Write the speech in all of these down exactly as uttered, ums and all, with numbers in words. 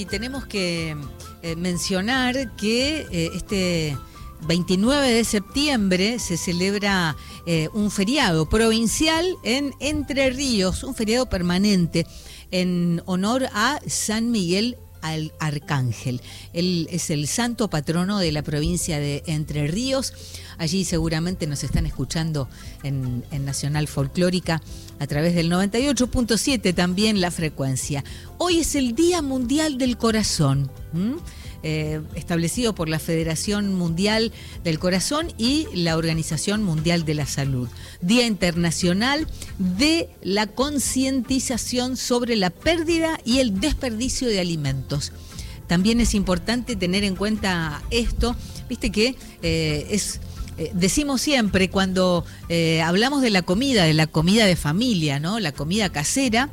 y tenemos que eh, mencionar que eh, este veintinueve de septiembre se celebra eh, un feriado provincial en Entre Ríos, un feriado permanente en honor a San Miguel al Arcángel. Él es el santo patrono de la provincia de Entre Ríos. Allí seguramente nos están escuchando en, en Nacional Folclórica a través del noventa y ocho punto siete también la frecuencia. Hoy es el Día Mundial del Corazón, ¿m? Eh, establecido por la Federación Mundial del Corazón y la Organización Mundial de la Salud. Día Internacional de la Concientización sobre la pérdida y el desperdicio de alimentos. También es importante tener en cuenta esto, viste que eh, es... Eh, decimos siempre cuando eh, hablamos de la comida, de la comida de familia, ¿no? La comida casera,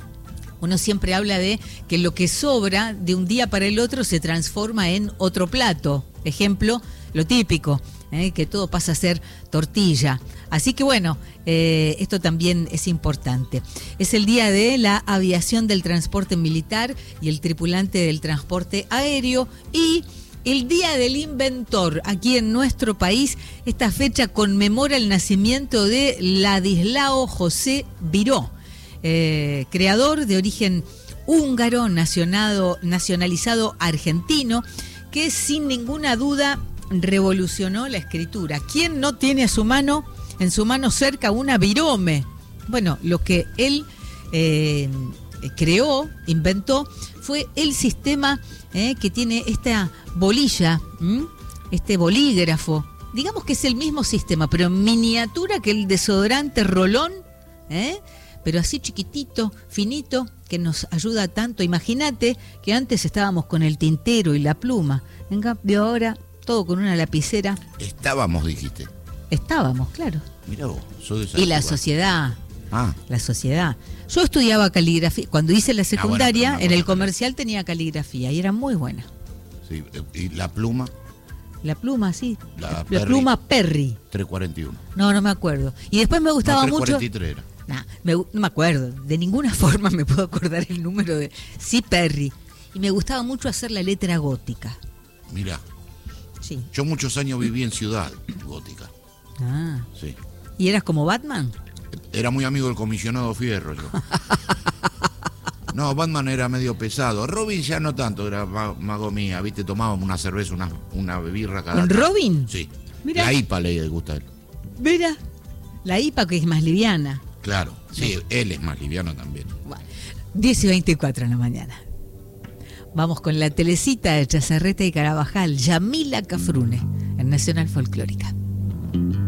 uno siempre habla de que lo que sobra de un día para el otro se transforma en otro plato. Ejemplo, lo típico, ¿eh? que todo pasa a ser tortilla. Así que bueno, eh, esto también es importante. Es el día de la aviación del transporte militar y el tripulante del transporte aéreo y el Día del Inventor. Aquí en nuestro país, esta fecha conmemora el nacimiento de Ladislao José Viró, eh, creador de origen húngaro, nacionado, nacionalizado argentino, que sin ninguna duda revolucionó la escritura. ¿Quién no tiene a su mano, en su mano cerca una virome? Bueno, lo que él eh, creó, inventó, fue el sistema eh, que tiene esta bolilla, ¿m? este bolígrafo. Digamos que es el mismo sistema, pero en miniatura que el desodorante Rolón, ¿eh? pero así chiquitito, finito, que nos ayuda tanto. Imagínate que antes estábamos con el tintero y la pluma. En cambio ahora, todo con una lapicera. Estábamos, dijiste. Estábamos, claro. Mirá vos, soy de esa Y la época. sociedad. Ah. La sociedad. Yo estudiaba caligrafía. Cuando hice la secundaria, Ah, bueno, no, en el bueno, comercial tenía caligrafía y era muy buena. Sí, y la pluma, La pluma, sí. La La, Perry. pluma Perry. trescientos cuarenta y uno. No, no me acuerdo. Y después me gustaba no, mucho. trescientos cuarenta y tres era. Nah, me, no me acuerdo. De ninguna forma me puedo acordar el número de. Sí, Perry. Y me gustaba mucho hacer la letra gótica. Mirá, Sí. yo muchos años viví en Ciudad Gótica. Ah. Sí. ¿Y eras como Batman? Era muy amigo del comisionado Fierro yo. No, Batman era medio pesado. Robin ya no tanto, era ma- mago mía, ¿viste? Tomábamos una cerveza, una, una birra cada ¿Con tanto. Robin? Sí. Mirá. La I P A le gusta a él. Mira. La I P A, que es más liviana. Claro, sí, él es más liviano también. Bueno, diez y veinticuatro en la mañana. Vamos con la telecita de Chazarreta y Carabajal, Yamila Cafrune, en Nacional Folclórica.